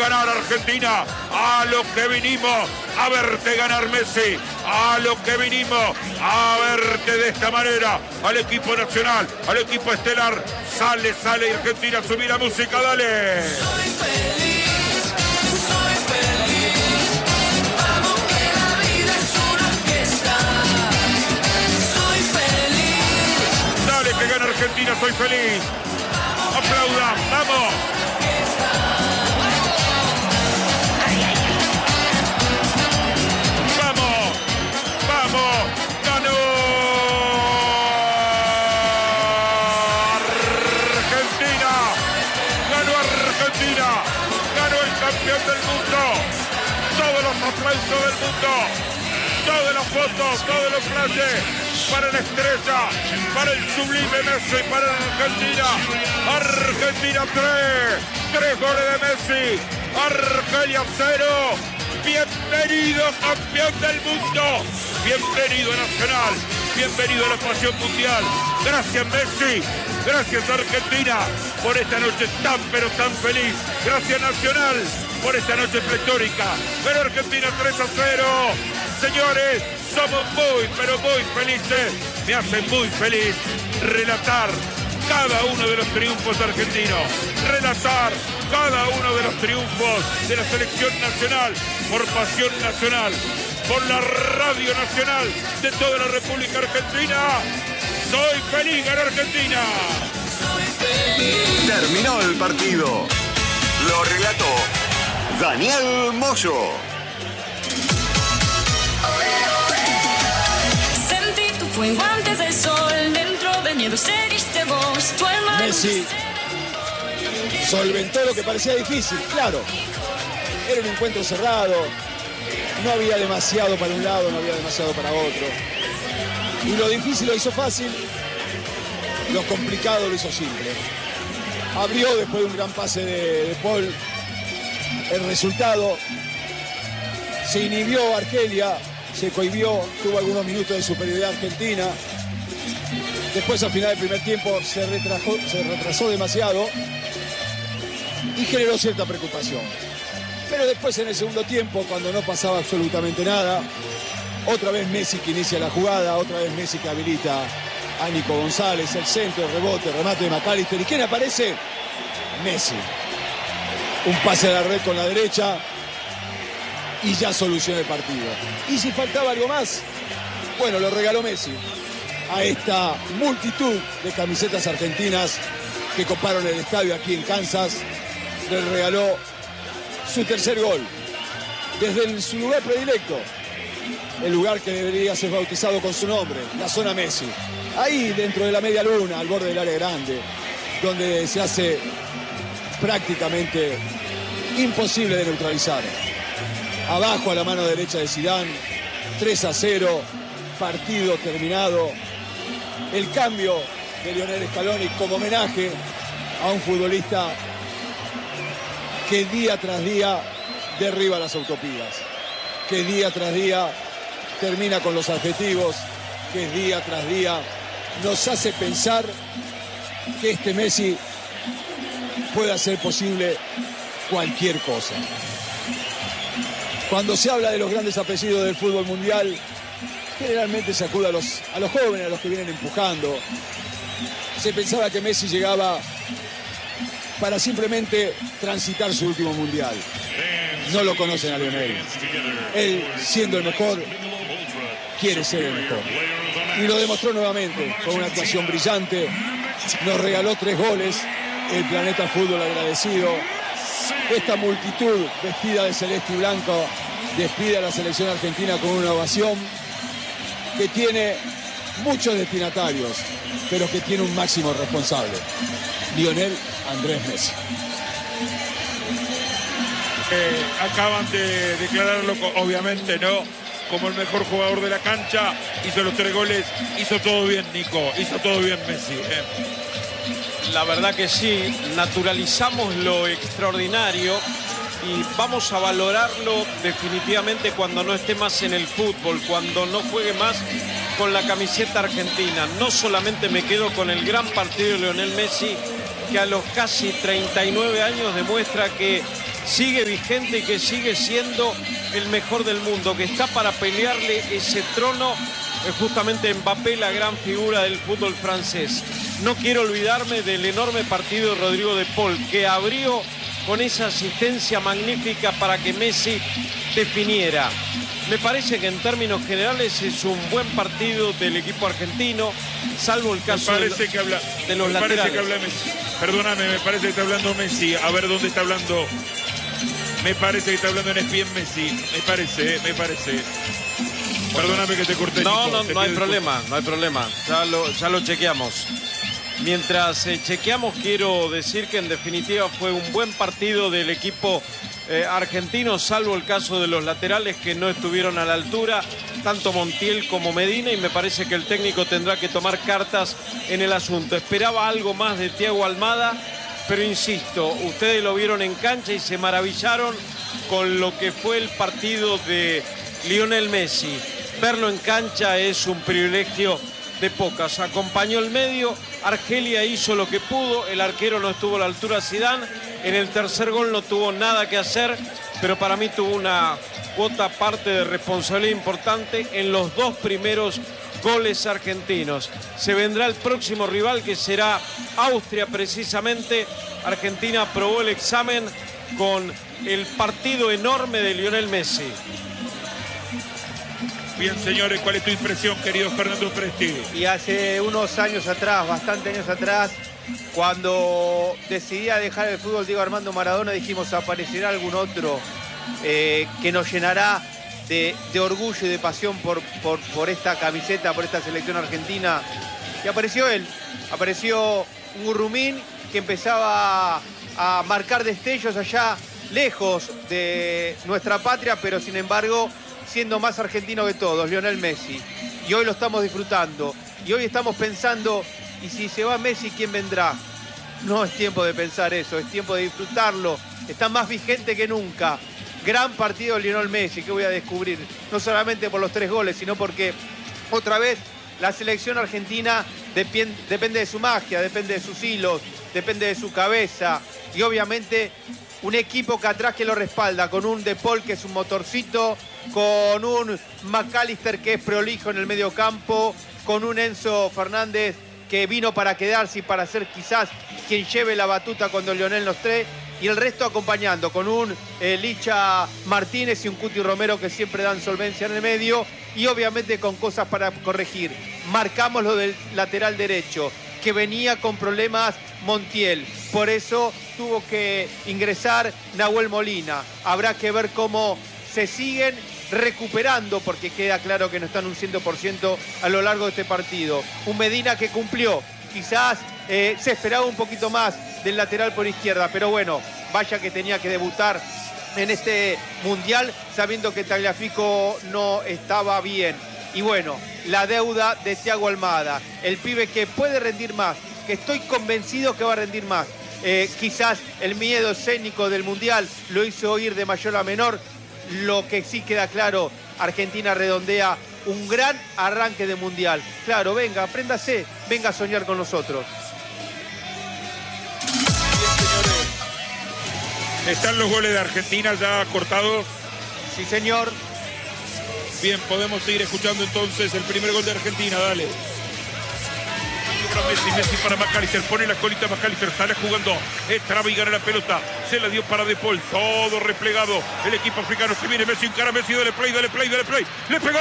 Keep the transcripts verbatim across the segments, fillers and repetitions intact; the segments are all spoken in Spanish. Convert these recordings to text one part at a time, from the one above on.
ganar Argentina, a lo que vinimos a verte ganar Messi, a lo que vinimos a verte de esta manera, al equipo nacional, al equipo estelar. Sale, sale Argentina, subí la música, dale. Soy feliz, soy feliz, vamos que la vida es una fiesta. Soy feliz. Dale que gana Argentina, soy feliz. Aplaudan, vamos. Vamos, vamos, ganó Argentina, ganó Argentina, ganó el campeón del mundo. Todos los aplausos del mundo, todas las fotos, todos los flashes para la estrella, para el sublime Messi, para la Argentina. Argentina tres, tres goles de Messi, Argelia cero. Bienvenido campeón del mundo, bienvenido Nacional, bienvenido a la pasión mundial. Gracias Messi, gracias Argentina por esta noche tan pero tan feliz. Gracias Nacional por esta noche pletórica. Pero Argentina tres a cero. Señores, somos muy pero muy felices. Me hace muy feliz relatar cada uno de los triunfos argentinos, relatar cada uno de los triunfos de la selección nacional, por pasión nacional, por la radio nacional de toda la República Argentina. Soy feliz, ganó Argentina. Terminó el partido. Lo relató Daniel Moyo. Sentí tu fuego antes del sol, dentro de miedo seguiste vos. Tu alma Messi solventó lo que parecía difícil, claro. Era un encuentro cerrado, no había demasiado para un lado, no había demasiado para otro. Y lo difícil lo hizo fácil, lo complicado lo hizo simple. Abrió después de un gran pase de, de Paul el resultado. Se inhibió Argelia, se cohibió, tuvo algunos minutos de superioridad argentina. Después al final del primer tiempo se retrasó, se retrasó demasiado y generó cierta preocupación. Pero después en el segundo tiempo, cuando no pasaba absolutamente nada, otra vez Messi que inicia la jugada, otra vez Messi que habilita a Nico González, el centro, el rebote, el remate de McAllister. ¿Y quién aparece? Messi. Un pase a la red con la derecha y ya soluciona el partido. Y si faltaba algo más, bueno, lo regaló Messi a esta multitud de camisetas argentinas que coparon el estadio aquí en Kansas. Le regaló su tercer gol desde el, su lugar predilecto, el lugar que debería ser bautizado con su nombre, la zona Messi, ahí dentro de la media luna, al borde del área grande, donde se hace prácticamente imposible de neutralizar. Abajo a la mano derecha de Zidane, tres a cero, partido terminado. El cambio de Lionel Scaloni como homenaje a un futbolista que día tras día derriba las utopías, que día tras día termina con los adjetivos, que día tras día nos hace pensar que este Messi puede hacer posible cualquier cosa. Cuando se habla de los grandes apellidos del fútbol mundial, generalmente se acude a los, a los jóvenes, a los que vienen empujando. Se pensaba que Messi llegaba para simplemente transitar su último mundial. No lo conocen a Lionel. Él, siendo el mejor, quiere ser el mejor. Y lo demostró nuevamente con una actuación brillante. Nos regaló tres goles. El planeta fútbol agradecido. Esta multitud vestida de celeste y blanco despide a la selección argentina con una ovación que tiene muchos destinatarios, pero que tiene un máximo responsable: Lionel Andrés Messi. Eh, acaban de declararlo, obviamente no, como el mejor jugador de la cancha. Hizo los tres goles, hizo todo bien Nico, hizo todo bien Messi. Eh. La verdad que sí, naturalizamos lo extraordinario y vamos a valorarlo definitivamente cuando no esté más en el fútbol, cuando no juegue más con la camiseta argentina. No solamente me quedo con el gran partido de Lionel Messi, que a los casi treinta y nueve años demuestra que sigue vigente y que sigue siendo el mejor del mundo, que está para pelearle ese trono es justamente Mbappé, la gran figura del fútbol francés. No quiero olvidarme del enorme partido de Rodrigo de Paul, que abrió con esa asistencia magnífica para que Messi definiera. Me parece que en términos generales es un buen partido del equipo argentino, salvo el caso me parece de, que habla, de los me laterales. Parece que habla Messi. Perdóname, me parece que está hablando Messi. A ver dónde está hablando. Me parece que está hablando en E S P N Messi. Me parece, me parece. Perdóname que te corté. No, Nico, no, te no hay pido problema, disculpas. no hay problema. Ya lo, ya lo chequeamos. Mientras eh, chequeamos, quiero decir que en definitiva fue un buen partido del equipo eh, argentino, salvo el caso de los laterales que no estuvieron a la altura, tanto Montiel como Medina, y me parece que el técnico tendrá que tomar cartas en el asunto. Esperaba algo más de Thiago Almada, pero insisto, ustedes lo vieron en cancha y se maravillaron con lo que fue el partido de Lionel Messi. Verlo en cancha es un privilegio de pocas. Acompañó el medio, Argelia hizo lo que pudo, el arquero no estuvo a la altura, Zidane. En el tercer gol no tuvo nada que hacer, pero para mí tuvo una cuota parte de responsabilidad importante en los dos primeros goles argentinos. Se vendrá el próximo rival, que será Austria precisamente. Argentina aprobó el examen con el partido enorme de Lionel Messi. Bien, señores, ¿cuál es tu impresión, querido Fernando Presti? Y hace unos años atrás, bastantes años atrás, cuando decidía dejar el fútbol Diego Armando Maradona, dijimos, aparecerá algún otro eh, que nos llenará de, de orgullo y de pasión por, por, por esta camiseta, por esta selección argentina. Y apareció él, apareció un Gurrumín que empezaba a marcar destellos allá lejos de nuestra patria, pero sin embargo siendo más argentino que todos, Lionel Messi. Y hoy lo estamos disfrutando. Y hoy estamos pensando, ¿y si se va Messi, quién vendrá? No es tiempo de pensar eso, es tiempo de disfrutarlo. Está más vigente que nunca. Gran partido de Lionel Messi, que voy a descubrir. No solamente por los tres goles, sino porque otra vez la selección argentina depende de su magia, depende de sus hilos, depende de su cabeza. Y obviamente un equipo que atrás que lo respalda, con un De Paul que es un motorcito, con un McAllister que es prolijo en el medio campo, con un Enzo Fernández que vino para quedarse y para ser quizás quien lleve la batuta cuando Lionel nos trae, y el resto acompañando, con un eh, Licha Martínez y un Cuti Romero que siempre dan solvencia en el medio, y obviamente con cosas para corregir. Marcamos lo del lateral derecho, que venía con problemas Montiel, por eso tuvo que ingresar Nahuel Molina. Habrá que ver cómo se siguen recuperando, porque queda claro que no están un cien por ciento a lo largo de este partido. Un Medina que cumplió, quizás eh, se esperaba un poquito más del lateral por izquierda, pero bueno, vaya que tenía que debutar en este Mundial sabiendo que Tagliafico no estaba bien. Y bueno, la deuda de Thiago Almada, el pibe que puede rendir más, que estoy convencido que va a rendir más. Eh, quizás el miedo escénico del Mundial lo hizo ir de mayor a menor. Lo que sí queda claro, Argentina redondea un gran arranque de Mundial. Claro, venga, apréndase, venga a soñar con nosotros. ¿Están los goles de Argentina ya cortados? Sí, señor. Bien, podemos seguir escuchando entonces el primer gol de Argentina, dale. Para Messi, Messi para McAllister, pone la colita McAllister, sale jugando, traba y gana la pelota, se la dio para De Paul, todo replegado, el equipo africano, se viene Messi, encara Messi, dale play, dale play, dale play, ¡le pegó!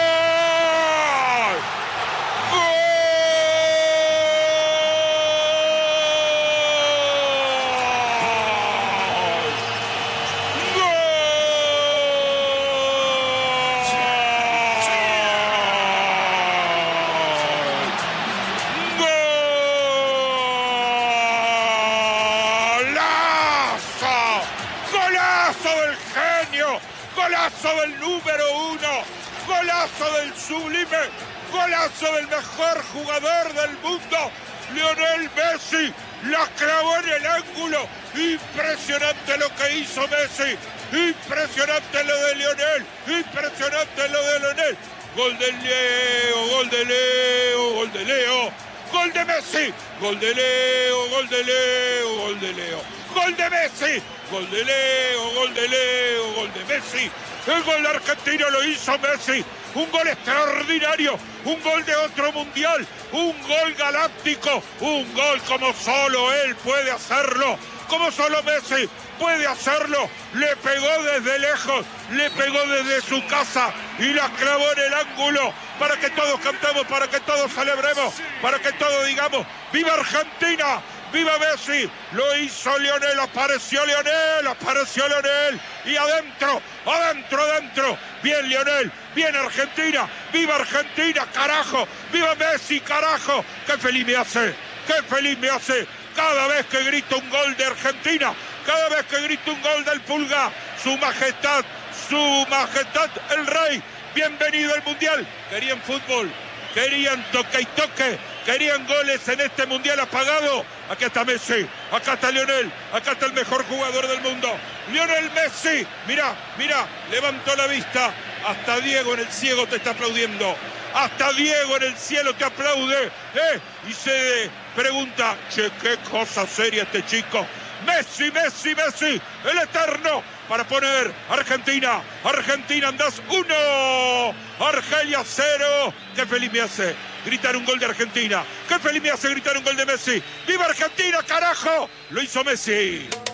Golazo del número uno, golazo del sublime, golazo del mejor jugador del mundo, Lionel Messi, la clavó en el ángulo. Impresionante lo que hizo Messi, impresionante lo de Lionel, impresionante lo de Lionel. Gol de Leo, gol de Leo, gol de Leo, gol de Messi, gol de Leo, gol de Leo, gol de Leo, gol de Messi. Gol de Leo, gol de Leo, gol de Messi. El gol de Argentina lo hizo Messi. Un gol extraordinario, un gol de otro mundial, un gol galáctico, un gol como solo él puede hacerlo, como solo Messi puede hacerlo. Le pegó desde lejos, le pegó desde su casa y la clavó en el ángulo para que todos cantemos, para que todos celebremos, para que todos digamos ¡viva Argentina! ¡Viva Messi! Lo hizo Lionel, apareció Lionel, apareció Lionel. Y adentro, adentro, adentro. Bien Lionel, bien Argentina. ¡Viva Argentina, carajo! ¡Viva Messi, carajo! ¡Qué feliz me hace! ¡Qué feliz me hace! Cada vez que grito un gol de Argentina, cada vez que grito un gol del Pulga, su majestad, su majestad el rey. Bienvenido al Mundial. Querían fútbol, querían toque y toque, querían goles en este Mundial apagado. Aquí está Messi, acá está Lionel, acá está el mejor jugador del mundo. Lionel Messi, mirá, mirá, levantó la vista. Hasta Diego en el cielo te está aplaudiendo. Hasta Diego en el cielo te aplaude. ¿eh? Y se pregunta, che, qué cosa seria este chico. Messi, Messi, Messi, el eterno, para poner Argentina, Argentina andás uno, Argelia cero. Qué feliz me hace gritar un gol de Argentina, qué feliz me hace gritar un gol de Messi. ¡Viva Argentina, carajo! Lo hizo Messi.